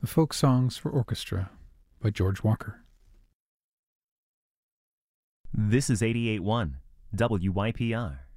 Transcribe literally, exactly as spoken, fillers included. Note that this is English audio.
The Folk Songs for Orchestra by George Walker. This is eighty-eight point one W Y P R.